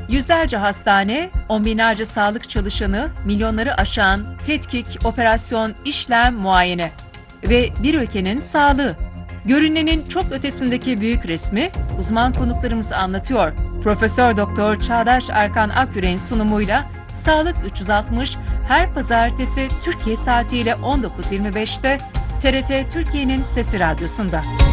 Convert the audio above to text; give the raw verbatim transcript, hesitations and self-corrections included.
Yüzlerce hastane, on binlerce sağlık çalışanı, milyonları aşan tetkik, operasyon, işlem, muayene ve bir ülkenin sağlığı. Görünenin çok ötesindeki büyük resmi uzman konuklarımız anlatıyor. Profesör Doktor Çağdaş Erkan Akyürek'in sunumuyla Sağlık üç yüz altmış her pazartesi Türkiye saatiyle on dokuz yirmi beşte T R T Türkiye'nin Sesi Radyosu'nda.